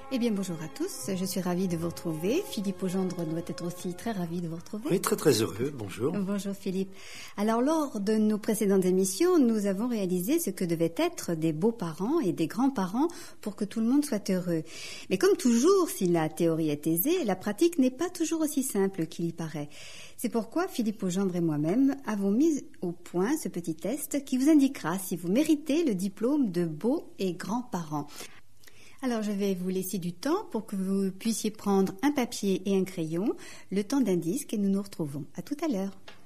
Eh bien, bonjour à tous. Je suis ravie de vous retrouver. Philippe Augendre doit être aussi très ravi de vous retrouver. Oui, très très heureux. Bonjour. Bonjour Philippe. Alors, lors de nos précédentes émissions, nous avons réalisé ce que devaient être des beaux-parents et des grands-parents pour que tout le monde soit heureux. Mais comme toujours, si la théorie est aisée, la pratique n'est pas toujours aussi simple qu'il y paraît. C'est pourquoi Philippe Augendre et moi-même avons mis au point ce petit test qui vous indiquera si vous méritez le diplôme de beaux et grands-parents. Alors, je vais vous laisser du temps pour que vous puissiez prendre un papier et un crayon, le temps d'un disque, et nous nous retrouvons. À tout à l'heure.